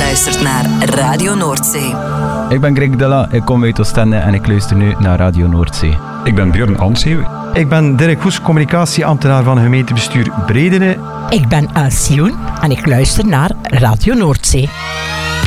luistert naar Radio Noordzee. Ik ben Greg Della, ik kom uit Oostende en ik luister nu naar Radio Noordzee. Ik ben Björn Anseeuw. Ik ben Dirk Hoes, communicatieambtenaar van gemeentebestuur Bredene. Ik ben Alcioen en ik luister naar Radio Noordzee.